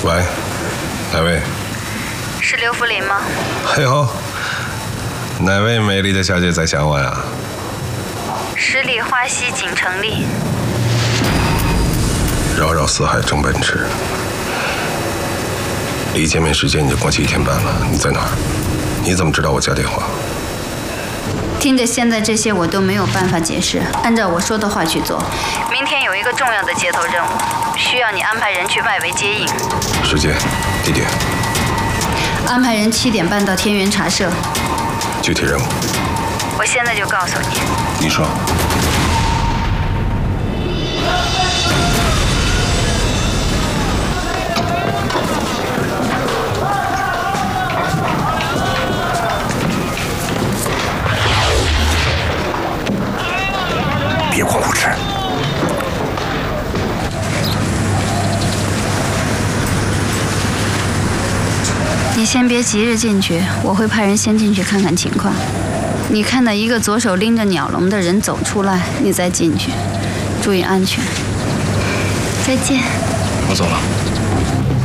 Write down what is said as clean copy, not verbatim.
喂，哪位？ 是刘福林吗？ 哎呦，哪位美丽的小姐在想我呀？ 十里花溪锦城丽。 绕绕四海争奔驰，离见面时间已经过去1天半了，你在哪儿？你怎么知道我家电话？ 听着现在这些我都没有办法解释，按照我说的话去做。明天有一个重要的街头任务，需要你安排人去外围接应。 时间、地点？ 安排人7点半到天元茶社。 具体任务？ 我现在就告诉你。 你说。 别光顾吃。 你先别急着进去，我会派人先进去看看情况。你看到一个左手拎着鸟笼的人走出来，你再进去，注意安全。再见。 我走了。